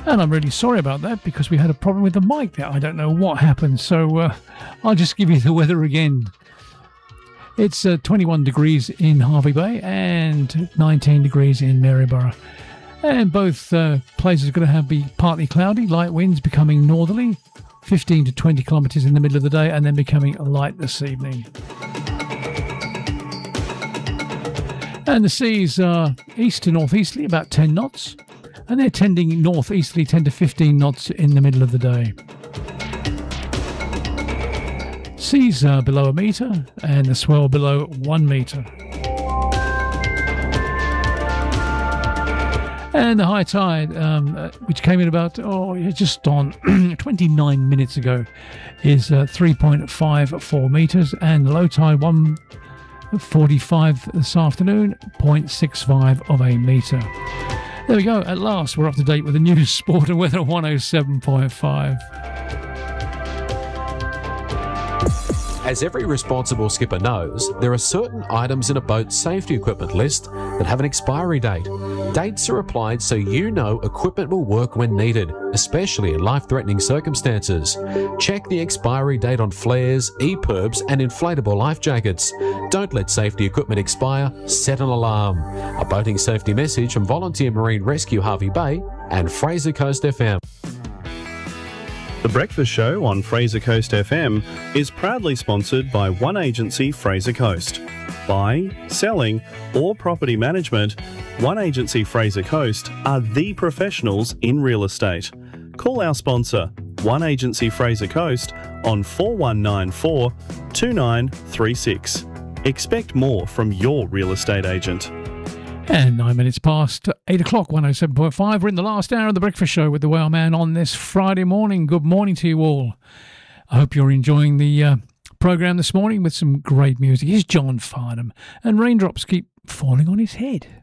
And I'm really sorry about that because we had a problem with the mic there. I don't know what happened, so I'll just give you the weather again. It's 21 degrees in Harvey Bay and 19 degrees in Maryborough. And both places are going to be partly cloudy, light winds becoming northerly, 15 to 20 kilometres in the middle of the day, and then becoming light this evening. And the seas are east to northeasterly, about 10 knots. And they're tending northeasterly 10 to 15 knots in the middle of the day. Seas are below a metre and the swell below 1 metre. And the high tide, which came in about, just on 29 minutes ago, is 3.54 metres, and the low tide 1:45 this afternoon, 0.65 of a metre. There we go, at last we're up to date with the news, sport and weather 107.5. As every responsible skipper knows, there are certain items in a boat's safety equipment list that have an expiry date. Dates are applied so you know equipment will work when needed, especially in life-threatening circumstances. Check the expiry date on flares, EPIRBs and inflatable life jackets. Don't let safety equipment expire, set an alarm. A boating safety message from Volunteer Marine Rescue Harvey Bay and Fraser Coast FM. The Breakfast Show on Fraser Coast FM is proudly sponsored by One Agency Fraser Coast. Buying, selling or property management, One Agency Fraser Coast are the professionals in real estate. Call our sponsor, One Agency Fraser Coast, on 4194 2936. Expect more from your real estate agent. And 9 minutes past 8 o'clock, 107.5. We're in the last hour of the Breakfast Show with the Whaleman on this Friday morning. Good morning to you all. I hope you're enjoying the programme this morning with some great music. Here's John Farnham, and raindrops keep falling on his head.